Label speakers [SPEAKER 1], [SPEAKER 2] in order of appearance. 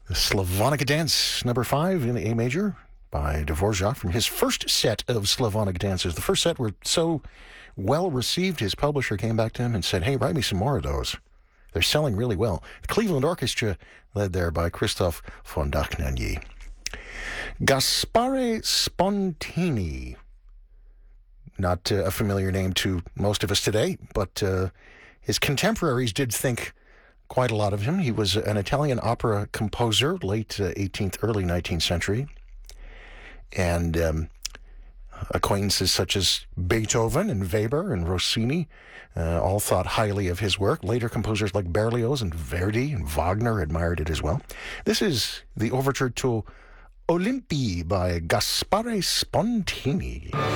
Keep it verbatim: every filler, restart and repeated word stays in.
[SPEAKER 1] The Slavonic Dance, number five in A major by Dvorak from his first set of Slavonic dances. The first set were so well received, his publisher came back to him and said, hey, write me some more of those. They're selling really well. The Cleveland Orchestra, led there by Christoph von Dohnanyi. Gaspare Spontini. Not uh, a familiar name to most of us today, but uh, his contemporaries did think quite a lot of him. He was an Italian opera composer, late uh, eighteenth, early nineteenth century. And um, acquaintances such as Beethoven and Weber and Rossini uh, all thought highly of his work. Later composers like Berlioz and Verdi and Wagner admired it as well. This is the overture to Olympii by Gaspare Spontini.